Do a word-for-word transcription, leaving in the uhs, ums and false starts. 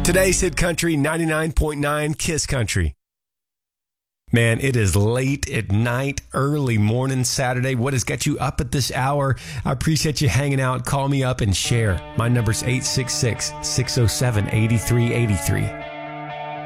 Today's Hit Country ninety-nine point nine Kiss Country. Man, it is late at night, early morning Saturday. What has got you up at this hour? I appreciate you hanging out. Call me up and share. My number's eight six six, six oh seven, eight three eight three.